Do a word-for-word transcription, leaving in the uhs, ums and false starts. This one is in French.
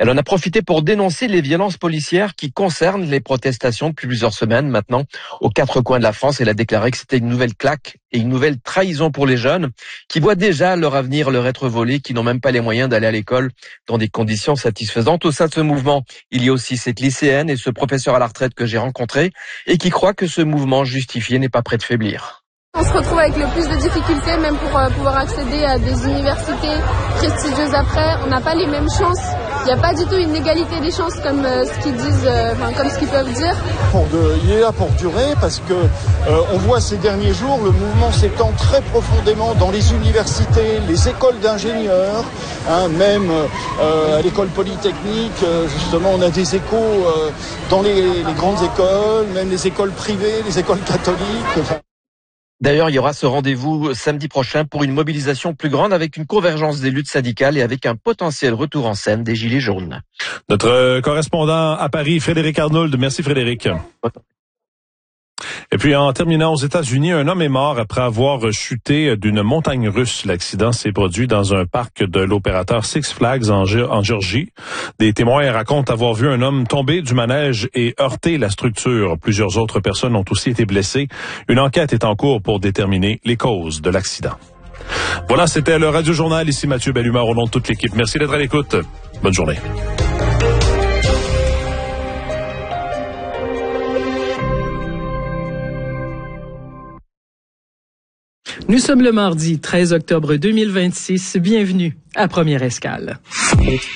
Elle en a profité pour dénoncer les violences policières qui concernent les protestations depuis plusieurs semaines maintenant aux quatre coins de la France. Elle a déclaré que c'était une nouvelle claque et une nouvelle trahison pour les jeunes qui voient déjà leur avenir leur être volé, qui n'ont même pas les moyens d'aller à l'école dans des conditions satisfaisantes. Au sein de ce mouvement, il y a aussi cette lycéenne et ce professeur à la retraite que j'ai rencontré et qui croit que ce mouvement justifié n'est pas prêt de faiblir. On se retrouve avec le plus de difficultés, même pour euh, pouvoir accéder à des universités prestigieuses après. On n'a pas les mêmes chances. Il n'y a pas du tout une égalité des chances comme euh, ce qu'ils disent, euh, enfin, comme ce qu'ils peuvent dire. Pour de, il est là pour durer parce que euh, on voit ces derniers jours le mouvement s'étend très profondément dans les universités, les écoles d'ingénieurs, hein, même euh, à l'école polytechnique. Euh, justement, on a des échos euh, dans les, les grandes écoles, même les écoles privées, les écoles catholiques. Enfin, D'ailleurs, il y aura ce rendez-vous samedi prochain pour une mobilisation plus grande avec une convergence des luttes syndicales et avec un potentiel retour en scène des Gilets jaunes. Notre correspondant à Paris, Frédéric Arnould. Merci Frédéric. Et puis en terminant, aux États-Unis, un homme est mort après avoir chuté d'une montagne russe. L'accident s'est produit dans un parc de l'opérateur Six Flags en, G- en Géorgie. Des témoins racontent avoir vu un homme tomber du manège et heurter la structure. Plusieurs autres personnes ont aussi été blessées. Une enquête est en cours pour déterminer les causes de l'accident. Voilà, c'était le Radio Journal. Ici Mathieu Bellumeur au nom de toute l'équipe. Merci d'être à l'écoute. Bonne journée. Nous sommes le mardi treize octobre deux mille vingt-six. Bienvenue à Première Escale.